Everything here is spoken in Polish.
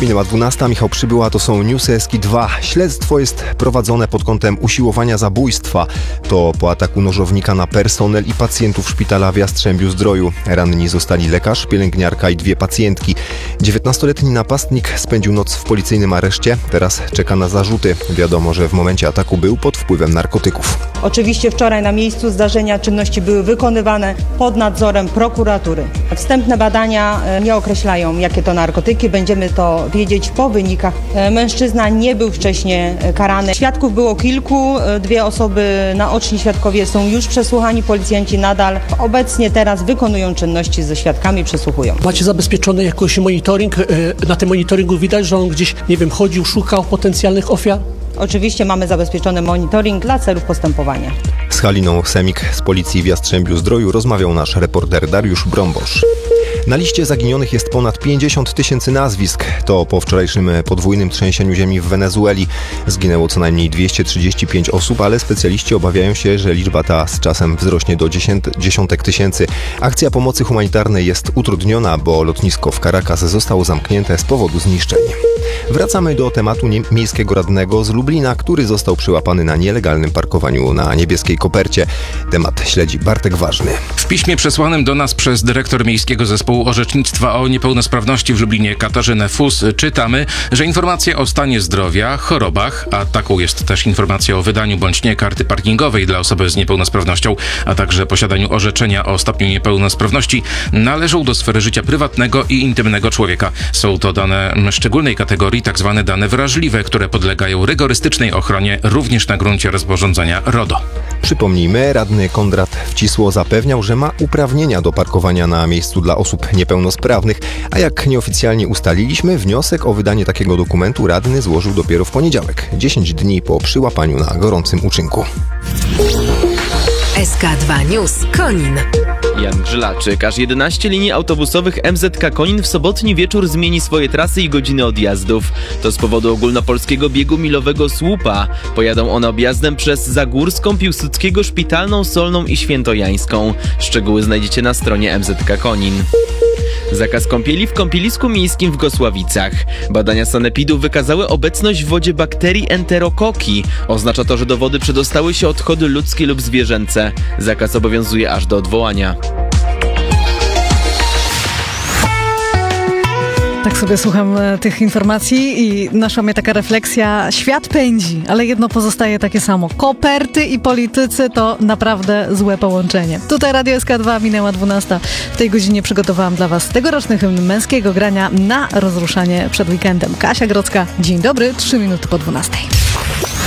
Minęła 12, Michał Przybyła, to są Newsy Eski 2. Śledztwo jest prowadzone pod kątem usiłowania zabójstwa. To po ataku nożownika na personel i pacjentów szpitala w Jastrzębiu-Zdroju. Ranni zostali lekarz, pielęgniarka i 2 pacjentki. 19-letni napastnik spędził noc w policyjnym areszcie. Teraz czeka na zarzuty. Wiadomo, że w momencie ataku był pod wpływem narkotyków. Oczywiście wczoraj na miejscu zdarzenia czynności były wykonywane pod nadzorem prokuratury. Wstępne badania nie określają, jakie to narkotyki. Będziemy to wiedzieć po wynikach. Mężczyzna nie był wcześniej karany. Świadków było kilku. 2 osoby, naoczni świadkowie są już przesłuchani. Policjanci nadal obecnie teraz wykonują czynności ze świadkami, przesłuchują. Macie zabezpieczony jakiś monitoring? Na tym monitoringu widać, że on gdzieś, chodził, szukał potencjalnych ofiar? Oczywiście mamy zabezpieczony monitoring dla celów postępowania. Z Haliną Semik z policji w Jastrzębiu-Zdroju rozmawiał nasz reporter Dariusz Brombosz. Na liście zaginionych jest ponad 50 000 nazwisk. To po wczorajszym podwójnym trzęsieniu ziemi w Wenezueli. Zginęło co najmniej 235 osób, ale specjaliści obawiają się, że liczba ta z czasem wzrośnie do dziesiątek tysięcy. Akcja pomocy humanitarnej jest utrudniona, bo lotnisko w Caracas zostało zamknięte z powodu zniszczeń. Wracamy do tematu miejskiego radnego z Lublina, który został przyłapany na nielegalnym parkowaniu na Niebieskiej Kopercie. Temat śledzi Bartek Ważny. W piśmie przesłanym do nas przez dyrektor Miejskiego Zespołu Orzecznictwa o Niepełnosprawności w Lublinie Katarzynę Fus czytamy, że informacje o stanie zdrowia, chorobach, a taką jest też informacja o wydaniu bądź nie karty parkingowej dla osoby z niepełnosprawnością, a także posiadaniu orzeczenia o stopniu niepełnosprawności, należą do sfery życia prywatnego i intymnego człowieka. Są to dane szczególnej kategorii, tak zwane dane wrażliwe, które podlegają rygorystycznej ochronie również na gruncie rozporządzenia RODO. Przypomnijmy, radny Konrad Wcisło zapewniał, że ma uprawnienia do parkowania na miejscu dla osób niepełnosprawnych, a jak nieoficjalnie ustaliliśmy, wniosek o wydanie takiego dokumentu radny złożył dopiero w poniedziałek, 10 dni po przyłapaniu na gorącym uczynku. SK2 News Konin. Jan Grzylaczyk. Aż 11 linii autobusowych MZK Konin w sobotni wieczór zmieni swoje trasy i godziny odjazdów. To z powodu ogólnopolskiego biegu milowego Słupa. Pojadą one objazdem przez Zagórską, Piłsudskiego, Szpitalną, Solną i Świętojańską. Szczegóły znajdziecie na stronie MZK Konin. Zakaz kąpieli w kąpielisku miejskim w Gosławicach. Badania sanepidu wykazały obecność w wodzie bakterii enterokoki. Oznacza to, że do wody przedostały się odchody ludzkie lub zwierzęce. Zakaz obowiązuje aż do odwołania. Tak sobie słucham tych informacji i naszła mnie taka refleksja. Świat pędzi, ale jedno pozostaje takie samo. Koperty i politycy to naprawdę złe połączenie. Tutaj Radio SK2, minęła 12. W tej godzinie przygotowałam dla Was tegoroczny hymn męskiego grania na rozruszanie przed weekendem. Kasia Grodzka, dzień dobry, 3 minuty po 12.